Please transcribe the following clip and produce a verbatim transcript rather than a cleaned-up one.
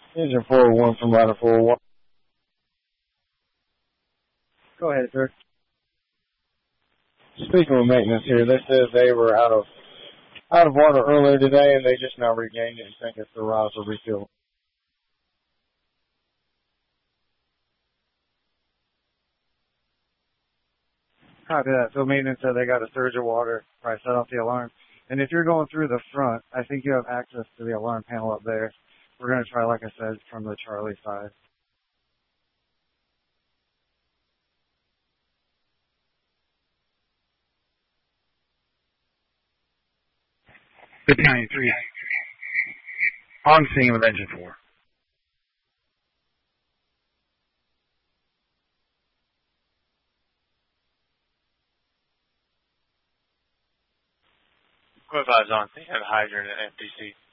Engine four oh one from Rider four oh one. Go ahead, sir. Speaking with maintenance here, they said they were out of out of water earlier today, and they just now regained it and think it's the riser refuel. Copy that. So maintenance said they got a surge of water. Probably set off the alarm. And if you're going through the front, I think you have access to the alarm panel up there. We're going to try, like I said, from the Charlie side. fifty ninety-three. On scene with engine four. Quick five's on scene. Have a hydrant at F D C.